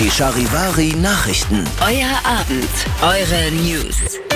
Die Charivari Nachrichten. Euer Abend, eure News.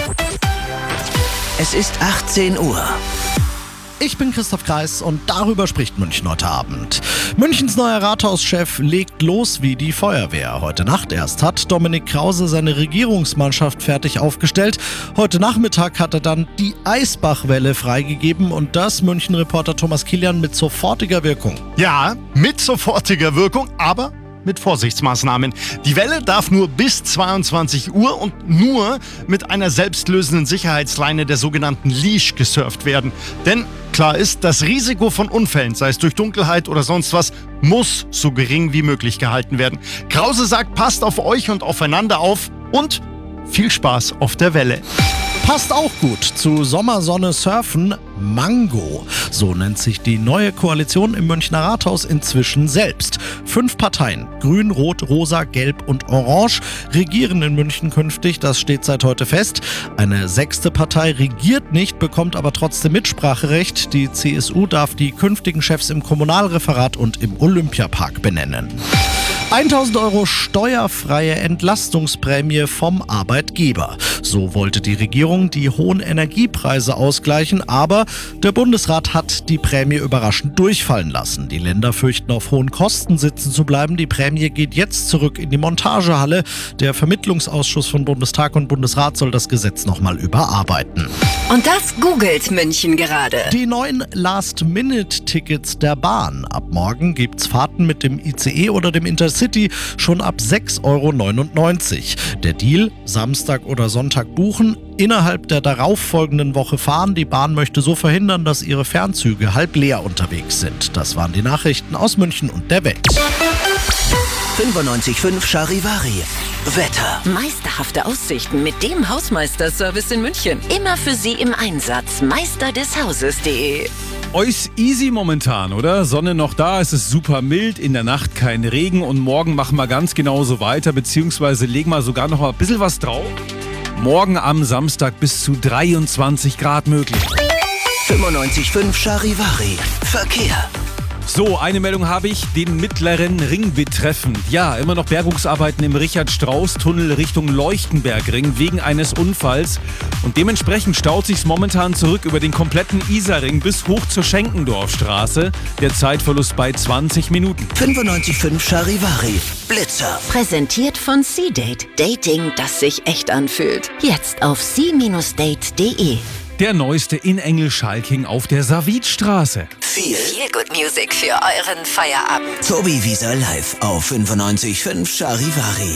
Es ist 18 Uhr. Ich bin Christoph Kreis und darüber spricht München heute Abend. Münchens neuer Rathauschef legt los wie die Feuerwehr. Heute Nacht erst hat Dominik Krause seine Regierungsmannschaft fertig aufgestellt. Heute Nachmittag hat er dann die Eisbachwelle freigegeben und das München-Reporter Thomas Kilian mit sofortiger Wirkung. Ja, mit sofortiger Wirkung, aber mit Vorsichtsmaßnahmen. Die Welle darf nur bis 22 Uhr und nur mit einer selbstlösenden Sicherheitsleine, der sogenannten Leash, gesurft werden. Denn klar ist, das Risiko von Unfällen, sei es durch Dunkelheit oder sonst was, muss so gering wie möglich gehalten werden. Krause sagt, passt auf euch und aufeinander auf und viel Spaß auf der Welle. Passt auch gut zu Sommersonne surfen. Mango. So nennt sich die neue Koalition im Münchner Rathaus inzwischen selbst. 5 Parteien, Grün, Rot, Rosa, Gelb und Orange, regieren in München künftig. Das steht seit heute fest. Eine 6. Partei regiert nicht, bekommt aber trotzdem Mitspracherecht. Die CSU darf die künftigen Chefs im Kommunalreferat und im Olympiapark benennen. 1.000 Euro steuerfreie Entlastungsprämie vom Arbeitgeber. So wollte die Regierung die hohen Energiepreise ausgleichen, aber der Bundesrat hat die Prämie überraschend durchfallen lassen. Die Länder fürchten, auf hohen Kosten sitzen zu bleiben. Die Prämie geht jetzt zurück in die Montagehalle. Der Vermittlungsausschuss von Bundestag und Bundesrat soll das Gesetz nochmal überarbeiten. Und das googelt München gerade. Die neuen Last-Minute-Tickets der Bahn. Ab morgen gibt's Fahrten mit dem ICE oder dem Intercity schon ab 6,99 Euro. Der Deal: Samstag oder Sonntag buchen, innerhalb der darauffolgenden Woche fahren. Die Bahn möchte so verhindern, dass ihre Fernzüge halb leer unterwegs sind. Das waren die Nachrichten aus München und der Welt. 95.5 Charivari. Wetter. Meisterhafte Aussichten mit dem Hausmeisterservice in München. Immer für Sie im Einsatz. Meisterdeshauses.de. Euch easy momentan, oder? Sonne noch da, es ist super mild, in der Nacht kein Regen und morgen machen wir ganz genauso weiter, beziehungsweise legen wir sogar noch mal ein bisschen was drauf. Morgen am Samstag bis zu 23 Grad möglich. 95.5 Charivari. Verkehr. So, eine Meldung habe ich, den mittleren Ring betreffend. Ja, immer noch Bergungsarbeiten im Richard-Strauß-Tunnel Richtung Leuchtenbergring wegen eines Unfalls. Und dementsprechend staut sich's momentan zurück über den kompletten Isarring bis hoch zur Schenkendorfstraße. Der Zeitverlust bei 20 Minuten. 95.5 Charivari. Blitzer. Präsentiert von C-Date. Dating, das sich echt anfühlt. Jetzt auf c-date.de. Der neueste in Engelschalking auf der Savidstraße. Viel Good Music für euren Feierabend. Tobi Wieser live auf 95.5 Charivari.